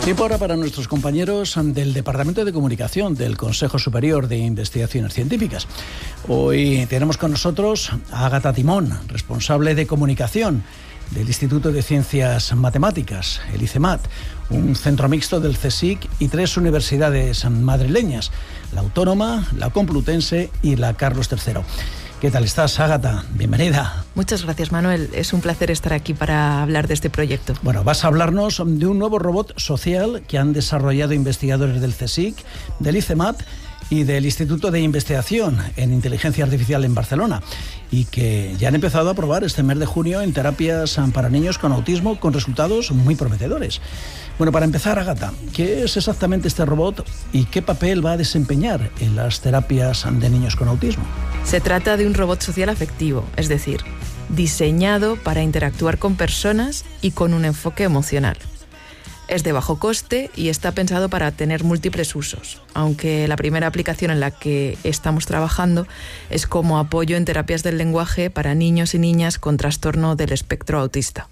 Tiempo ahora para nuestros compañeros del Departamento de Comunicación del Consejo Superior de Investigaciones Científicas. Hoy tenemos con nosotros a Ágata Timón, responsable de comunicación del Instituto de Ciencias Matemáticas, el ICEMAT, un centro mixto del CSIC y 3 universidades madrileñas, la Autónoma, la Complutense y la Carlos III. ¿Qué tal estás, Ágata? Bienvenida. Muchas gracias, Manuel. Es un placer estar aquí para hablar de este proyecto. Bueno, vas a hablarnos de un nuevo robot social que han desarrollado investigadores del CSIC, del ICEMAT y del Instituto de Investigación en Inteligencia Artificial en Barcelona, y que ya han empezado a probar este mes de junio en terapias para niños con autismo con resultados muy prometedores. Bueno, para empezar, Ágata, ¿qué es exactamente este robot y qué papel va a desempeñar en las terapias de niños con autismo? Se trata de un robot social afectivo, es decir, diseñado para interactuar con personas y con un enfoque emocional. Es de bajo coste y está pensado para tener múltiples usos, aunque la primera aplicación en la que estamos trabajando es como apoyo en terapias del lenguaje para niños y niñas con trastorno del espectro autista.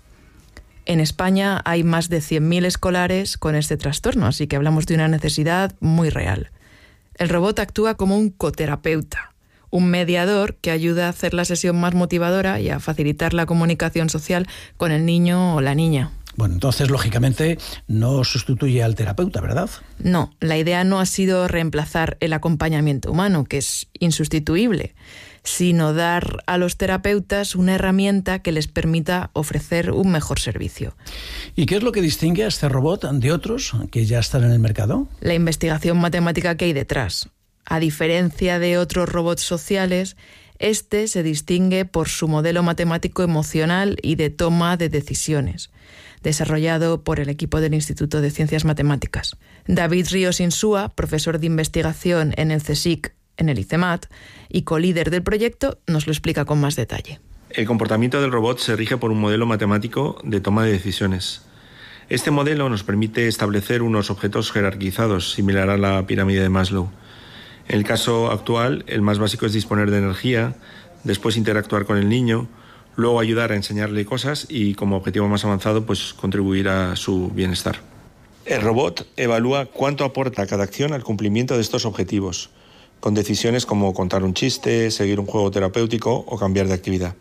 En España hay más de 100.000 escolares con este trastorno, así que hablamos de una necesidad muy real. El robot actúa como un coterapeuta, un mediador que ayuda a hacer la sesión más motivadora y a facilitar la comunicación social con el niño o la niña. Bueno, entonces, lógicamente, no sustituye al terapeuta, ¿verdad? No, la idea no ha sido reemplazar el acompañamiento humano, que es insustituible, sino dar a los terapeutas una herramienta que les permita ofrecer un mejor servicio. ¿Y qué es lo que distingue a este robot de otros que ya están en el mercado? La investigación matemática que hay detrás. A diferencia de otros robots sociales, este se distingue por su modelo matemático emocional y de toma de decisiones, desarrollado por el equipo del Instituto de Ciencias Matemáticas. David Ríos Insúa, profesor de investigación en el CSIC, en el ICEMAT, y colíder del proyecto, nos lo explica con más detalle. El comportamiento del robot se rige por un modelo matemático de toma de decisiones. Este modelo nos permite establecer unos objetos jerarquizados, similar a la pirámide de Maslow. En el caso actual, el más básico es disponer de energía, después interactuar con el niño, luego ayudar a enseñarle cosas y, como objetivo más avanzado, pues contribuir a su bienestar. El robot evalúa cuánto aporta cada acción al cumplimiento de estos objetivos, con decisiones como contar un chiste, seguir un juego terapéutico o cambiar de actividad.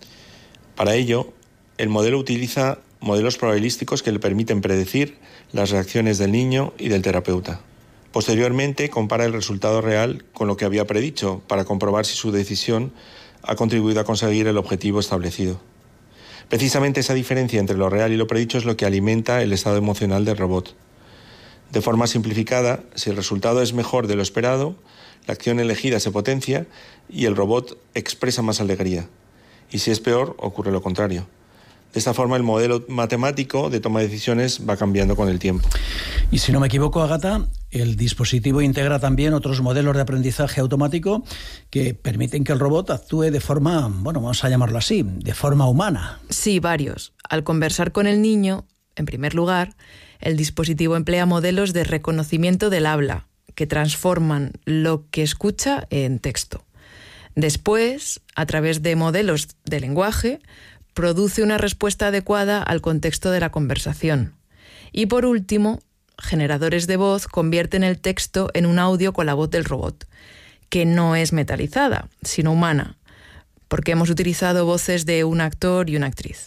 Para ello, el modelo utiliza modelos probabilísticos que le permiten predecir las reacciones del niño y del terapeuta. Posteriormente, compara el resultado real con lo que había predicho para comprobar si su decisión ha contribuido a conseguir el objetivo establecido. Precisamente esa diferencia entre lo real y lo predicho es lo que alimenta el estado emocional del robot. De forma simplificada, si el resultado es mejor de lo esperado, la acción elegida se potencia y el robot expresa más alegría. Y si es peor, ocurre lo contrario. De esta forma, el modelo matemático de toma de decisiones va cambiando con el tiempo. Y si no me equivoco, Ágata, el dispositivo integra también otros modelos de aprendizaje automático que permiten que el robot actúe de forma, bueno, vamos a llamarlo así, de forma humana. Sí, varios. Al conversar con el niño, en primer lugar, el dispositivo emplea modelos de reconocimiento del habla, que transforman lo que escucha en texto. Después, a través de modelos de lenguaje, produce una respuesta adecuada al contexto de la conversación. Y por último, generadores de voz convierten el texto en un audio con la voz del robot, que no es metalizada, sino humana, porque hemos utilizado voces de un actor y una actriz.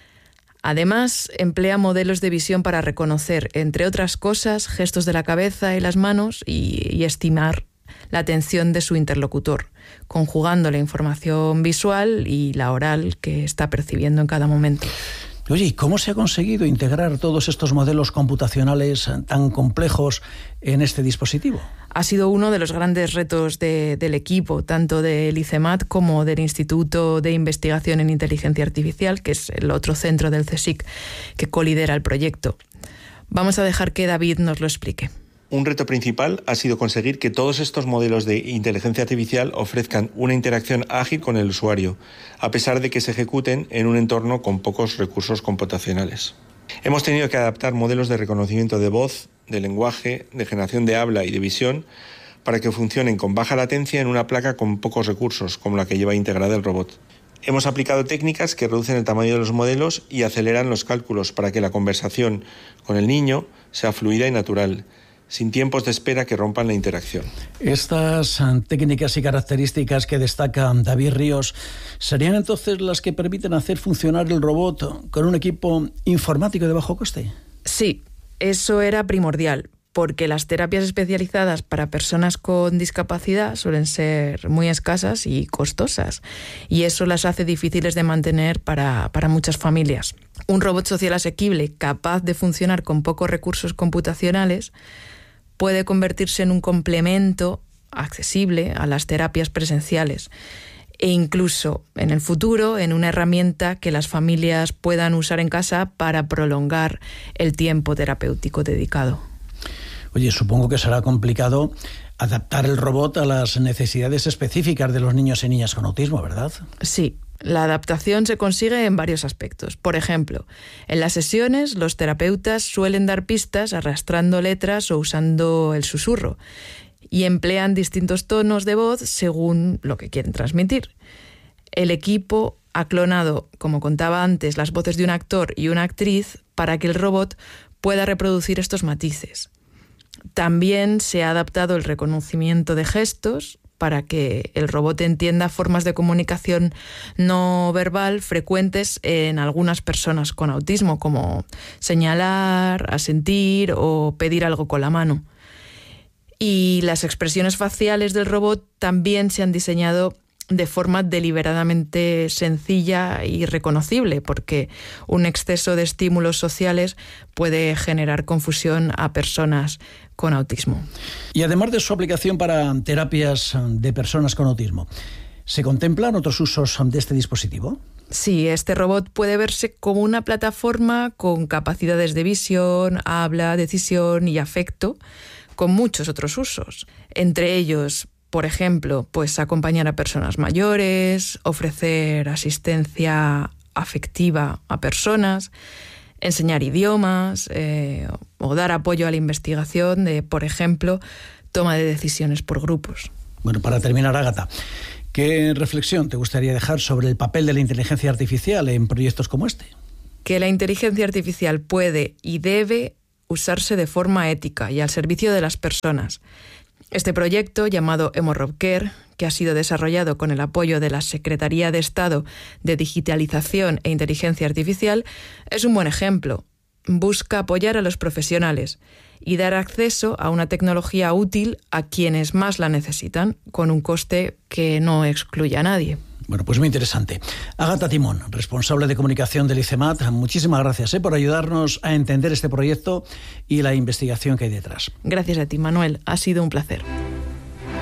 Además, emplea modelos de visión para reconocer, entre otras cosas, gestos de la cabeza y las manos y estimar la atención de su interlocutor, conjugando la información visual y la oral que está percibiendo en cada momento. Oye, ¿y cómo se ha conseguido integrar todos estos modelos computacionales tan complejos en este dispositivo? Ha sido uno de los grandes retos del equipo, tanto del ICEMAT como del Instituto de Investigación en Inteligencia Artificial, que es el otro centro del CSIC que colidera el proyecto. Vamos a dejar que David nos lo explique. Un reto principal ha sido conseguir que todos estos modelos de inteligencia artificial ofrezcan una interacción ágil con el usuario, a pesar de que se ejecuten en un entorno con pocos recursos computacionales. Hemos tenido que adaptar modelos de reconocimiento de voz, de lenguaje, de generación de habla y de visión para que funcionen con baja latencia en una placa con pocos recursos, como la que lleva integrada el robot. Hemos aplicado técnicas que reducen el tamaño de los modelos y aceleran los cálculos para que la conversación con el niño sea fluida y natural, sin tiempos de espera que rompan la interacción. Estas técnicas y características que destaca David Ríos serían entonces las que permiten hacer funcionar el robot con un equipo informático de bajo coste. Sí, eso era primordial, porque las terapias especializadas para personas con discapacidad suelen ser muy escasas y costosas, y eso las hace difíciles de mantener para muchas familias. Un robot social asequible, capaz de funcionar con pocos recursos computacionales, puede convertirse en un complemento accesible a las terapias presenciales e incluso en el futuro en una herramienta que las familias puedan usar en casa para prolongar el tiempo terapéutico dedicado. Oye, supongo que será complicado adaptar el robot a las necesidades específicas de los niños y niñas con autismo, ¿verdad? Sí. La adaptación se consigue en varios aspectos. Por ejemplo, en las sesiones los terapeutas suelen dar pistas arrastrando letras o usando el susurro y emplean distintos tonos de voz según lo que quieren transmitir. El equipo ha clonado, como contaba antes, las voces de un actor y una actriz para que el robot pueda reproducir estos matices. También se ha adaptado el reconocimiento de gestos para que el robot entienda formas de comunicación no verbal frecuentes en algunas personas con autismo, como señalar, asentir o pedir algo con la mano. Y las expresiones faciales del robot también se han diseñado de forma deliberadamente sencilla y reconocible, porque un exceso de estímulos sociales puede generar confusión a personas con autismo. Y además de su aplicación para terapias de personas con autismo, ¿se contemplan otros usos de este dispositivo? Sí, este robot puede verse como una plataforma con capacidades de visión, habla, decisión y afecto, con muchos otros usos. Entre ellos, por ejemplo, pues acompañar a personas mayores, ofrecer asistencia afectiva a personas, enseñar idiomas o dar apoyo a la investigación de, por ejemplo, toma de decisiones por grupos. Bueno, para terminar, Ágata, ¿qué reflexión te gustaría dejar sobre el papel de la inteligencia artificial en proyectos como este? Que la inteligencia artificial puede y debe usarse de forma ética y al servicio de las personas. Este proyecto, llamado EmorrobCare, que ha sido desarrollado con el apoyo de la Secretaría de Estado de Digitalización e Inteligencia Artificial, es un buen ejemplo. Busca apoyar a los profesionales y dar acceso a una tecnología útil a quienes más la necesitan, con un coste que no excluya a nadie. Bueno, pues muy interesante. Ágata Timón, responsable de comunicación del ICEMAT, muchísimas gracias por ayudarnos a entender este proyecto y la investigación que hay detrás. Gracias a ti, Manuel. Ha sido un placer.